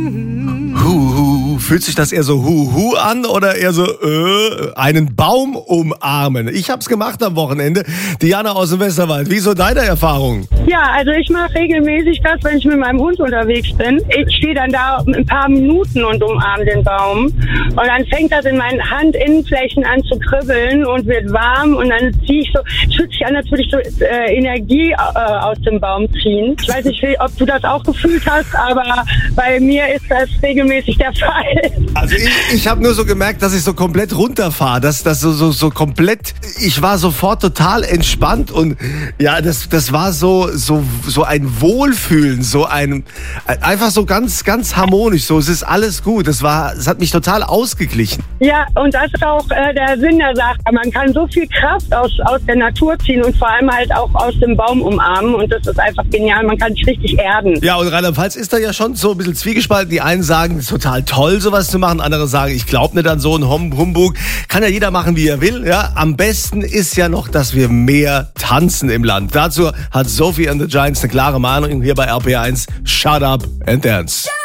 Fühlt sich das eher so Hu an oder eher so einen Baum umarmen? Ich hab's gemacht am Wochenende. Diana aus dem Westerwald, wie ist so deine Erfahrung? Ja, also ich mache regelmäßig das, wenn ich mit meinem Hund unterwegs bin. Ich stehe dann da ein paar Minuten und umarme den Baum. Und dann fängt das in meinen Handinnenflächen an zu kribbeln und wird warm. Und dann ziehe ich so, es fühlt sich an, als würde ich so Energie aus dem Baum ziehen. Ich weiß nicht, ob du das auch gefühlt hast, aber bei mir ist das regelmäßig der Fall. Also ich habe nur so gemerkt, dass ich so komplett runterfahre, dass das so komplett, ich war sofort total entspannt und ja, das war so ein Wohlfühlen, einfach so ganz harmonisch, so es ist alles gut, es hat mich total ausgeglichen. Ja, und das ist auch der Sinn der Sache. Man kann so viel Kraft aus der Natur ziehen und vor allem halt auch aus dem Baum umarmen und das ist einfach genial, man kann sich richtig erden. Ja, und Rheinland-Pfalz ist da ja schon so ein bisschen zwiegespalten. Die einen sagen, es ist total toll, sowas zu machen, andere sagen, ich glaube nicht an so einen Humbug. Kann ja jeder machen, wie er will. Ja, am besten ist ja noch, dass wir mehr tanzen im Land. Dazu hat Sophie and the Giants eine klare Meinung hier bei RPR1. Shut up and dance.